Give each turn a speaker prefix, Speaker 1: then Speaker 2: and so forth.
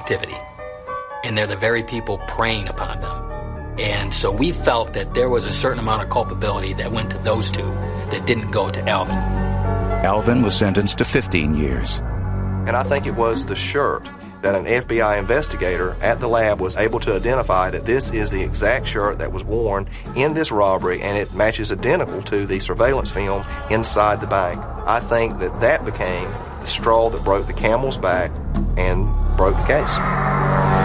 Speaker 1: activity. And they're the very people preying upon them. And so we felt that there was a certain amount of culpability that went to those two that didn't go to Alvin.
Speaker 2: Alvin was sentenced to 15 years.
Speaker 3: And I think it was the shirt that an FBI investigator at the lab was able to identify that this is the exact shirt that was worn in this robbery, and it matches identical to the surveillance film inside the bank. I think that became the straw that broke the camel's back and broke the case.